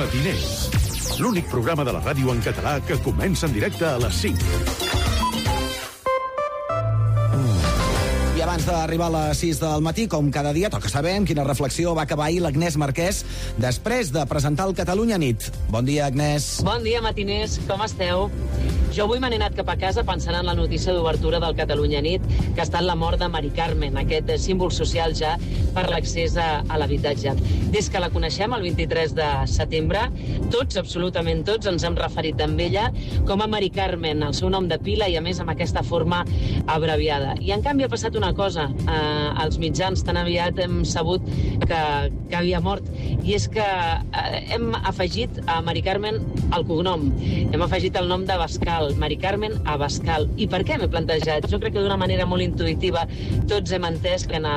Matiners, l'únic programa de la ràdio en català que comença en directe a les 5. I abans d'arribar a les 6 del matí, com cada dia, toca saber amb quina reflexió va acabar ahir l'Agnès Marquès després de presentar el Catalunya Nit. Bon dia, Agnès. Bon dia, matiners. Com esteu? Jo avui me n'he anat cap a casa pensant en la notícia d'obertura del Catalunya Nit, que ha estat la mort de Mari Carmen, aquest símbol social ja per l'accés a l'habitatge. Des que la coneixem, el 23 de setembre, tots, absolutament tots, ens hem referit amb ella com a Mari Carmen, el seu nom de pila i, a més, amb aquesta forma abreviada. I, en canvi, ha passat una cosa. Els mitjans tan aviat hem sabut que havia mort, i és que hem afegit a Mari Carmen el cognom. Hem afegit el nom de Bascal, Mari Carmen Abascal. I per què m'he plantejat? Jo crec que d'una manera molt intuïtiva tots hem entès que en